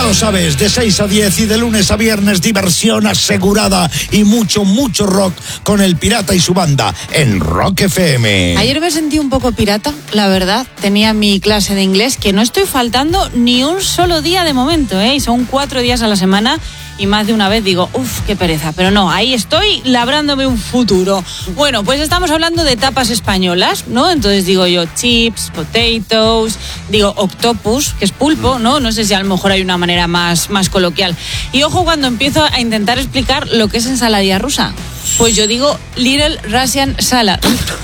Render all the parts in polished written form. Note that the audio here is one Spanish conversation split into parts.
lo sabes, de 6 a 10 y de lunes a viernes, diversión asegurada y mucho rock con El Pirata y su banda en Rock FM. Ayer me sentí un poco pirata, la verdad. Tenía mi clase de inglés, que no estoy faltando ni un solo día de momento, y son 4 días a la semana. Y más de una vez digo, qué pereza. Pero no, ahí estoy labrándome un futuro. Bueno, pues estamos hablando de tapas españolas, ¿no? Entonces digo yo, chips, potatoes, digo octopus, que es pulpo, ¿no? No sé si a lo mejor hay una manera más coloquial. Y ojo cuando empiezo a intentar explicar lo que es ensaladilla rusa. Pues yo digo Little Russian Salad.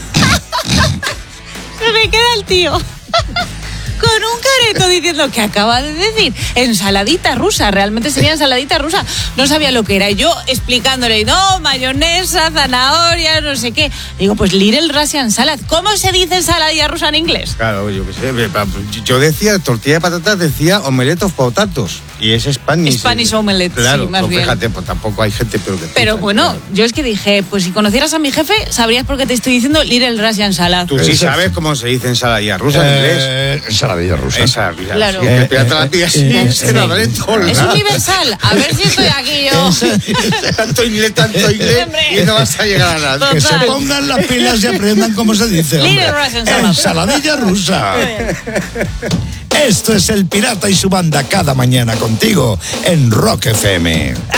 Se me queda el tío con un careto diciendo que acaba de decir ensaladita rusa, realmente sería ensaladita rusa, no sabía lo que era, y yo explicándole, no, mayonesa, zanahoria, no sé qué, digo, pues Little Russian Salad. ¿Cómo se dice ensaladilla rusa en inglés? Claro, yo qué sé, yo decía tortilla de patatas, decía omelette of potatoes, y es Spanish omelette, claro, sí, más bien. Fíjate, pues tampoco hay gente pero bueno, claro. Yo es que dije, pues si conocieras a mi jefe, sabrías por qué te estoy diciendo Little Russian Salad. Tú sí sabes cómo se dice ensaladilla rusa en inglés. Ensaladilla rusa. Claro. Sí, el pirata la pilla así, es universal. A ver si estoy aquí yo. tanto inglés, y no vas a llegar a nada. Total. Que se pongan las pilas y aprendan cómo se dice. Little Russian Salad. Ensaladilla rusa. Esto es El Pirata y su banda cada mañana contigo en Rock FM.